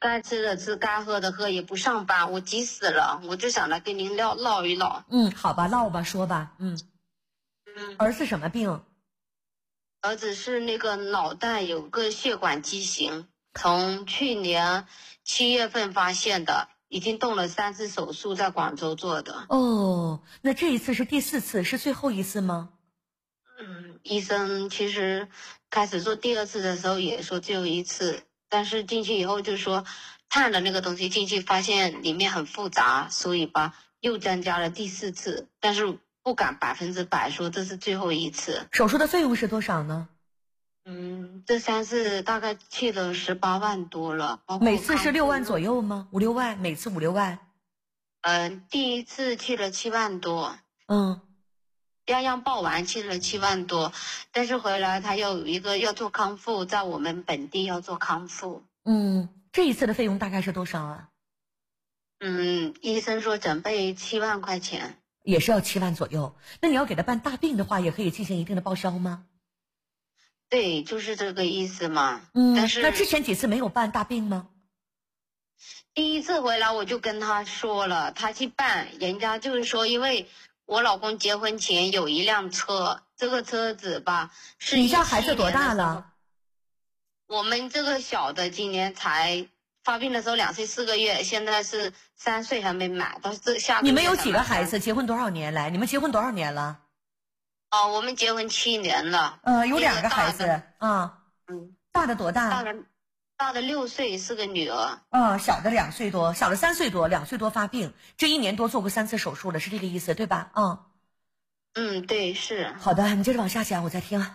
该吃的吃，该喝的喝，也不上班，我急死了，我就想来跟您唠一唠。 好吧，唠吧，说吧。儿子什么病？ 儿子是那个脑袋有个血管畸形，从去年7月份发现的，已经动了3次手术，在广州做的。 哦，那这一次是第4次，是最后一次吗？ 医生其实开始做第2次的时候也说只有1次，但是进去以后就说探了那个东西进去，发现里面很复杂，所以吧又增加了第4次，但是不敢100%说这是最后一次。 手术的费用是多少呢？ 这3次大概去了18万多了，包括每次是6万左右吗？5、6万，每次5、6万。 第1次去了7万多，样报完去了7万多，但是回来他又有一个要做康复，在我们本地要做康复。 这一次的费用大概是多少啊？ 医生说准备7万块钱， 也是要7万左右。那你要给他办大病的话，也可以进行一定的报销吗？ 对，就是这个意思嘛。但是那之前几次没有办大病吗？ 第1次回来我就跟他说了，他去办，人家就是说，因为我老公结婚前有一辆车，这个车子吧是你家孩子多大了？ 我们这个小的今年才发病的时候2岁4个月，现在是3岁还没满，到下个月。 你们有几个孩子？结婚多少年来？你们结婚多少年了？ 我们结婚7年了。 有2个孩子啊。大的多大？ 大的6岁，是个女儿。 小的2岁多，小的3岁多，2岁多发病，这1年多做过3次手术了，是这个意思对吧？ 对，是。 好的，你接着往下讲，我在听。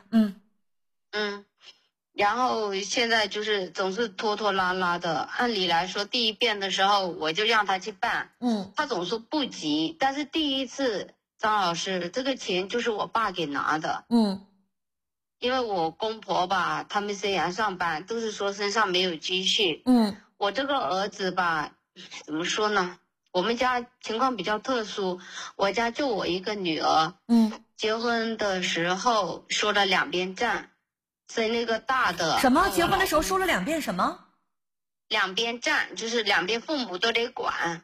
然后现在就是总是拖拖拉拉的，按理来说第1遍的时候我就让他去办，他总说不急，但是第1次张老师这个钱就是我爸给拿的。因为我公婆吧，他们虽然上班，都是说身上没有积蓄。我这个儿子吧，怎么说呢？我们家情况比较特殊，我家就我一个女儿。结婚的时候说了2遍账，所以那个大的什么？结婚的时候说了2遍什么 ？2边站，就是2边父母都得管。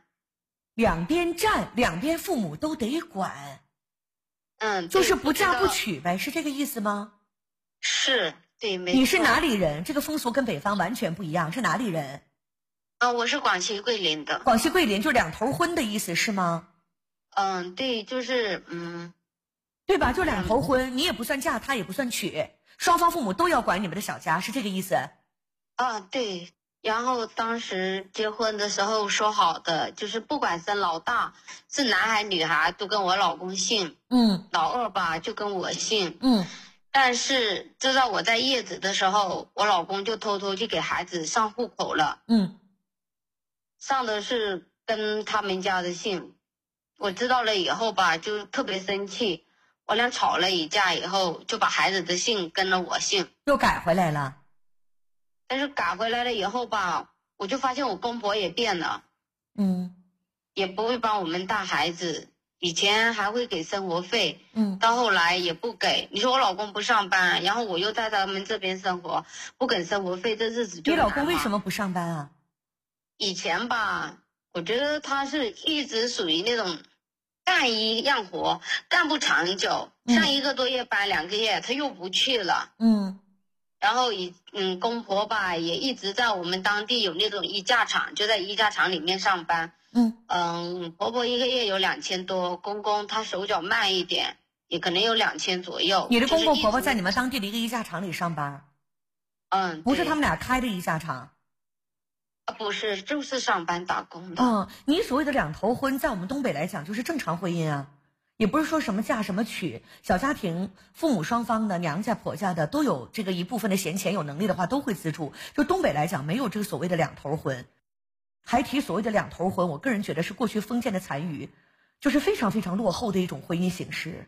2边站，2边父母都得管。就是不嫁不娶呗，是这个意思吗？ 是，对，没错。 你是哪里人？这个风俗跟北方完全不一样，是哪里人？ 我是广西桂林的。 广西桂林就是2头婚的意思是吗？ 对，就是对吧？就2头婚，你也不算嫁，他也不算娶，双方父母都要管你们的小家，是这个意思？ 对。然后当时结婚的时候说好的，就是不管生老大是男孩女孩都跟我老公姓，老二吧就跟我姓，但是就在我在月子的时候，我老公就偷偷去给孩子上户口了，上的是跟他们家的姓。我知道了以后吧，就特别生气，我俩吵了一架以后，就把孩子的姓跟了我姓， 又改回来了。 但是改回来了以后吧，我就发现我公婆也变了，也不会帮我们带孩子，以前还会给生活费，到后来也不给。你说我老公不上班，然后我又在他们这边生活，不给生活费，这日子就难。 你老公为什么不上班啊？ 以前吧，我觉得他是一直属于那种干一样活，干不长久，上1个多月班2个月，他又不去了。然后公婆吧也一直在我们当地有那种衣架厂，就在衣架厂里面上班。婆婆1个月有2000多，公公他手脚慢一点，也可能有2000左右。 你的公公婆婆在你们当地的一个衣架厂里上班？不是他们俩开的衣架厂？ 不是，就是上班打工的。 你所谓的2头婚，在我们东北来讲就是正常婚姻啊。也不是说什么嫁什么娶，小家庭父母双方的娘家婆家的都有这个一部分的闲钱，有能力的话都会资助。就东北来讲，没有这个所谓的2头婚，还提所谓的2头婚，我个人觉得是过去封建的残余，就是非常非常落后的一种婚姻形式。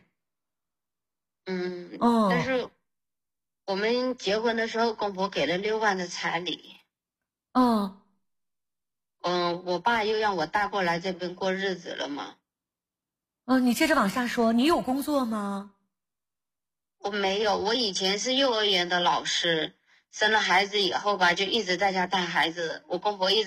但是我们结婚的时候，公婆给了6万的彩礼。我爸又让我带过来这边过日子了嘛。 你接着往下说，你有工作吗？ 我没有，我以前是幼儿园的老师，生了孩子以后吧，就一直在家带孩子，我公婆一直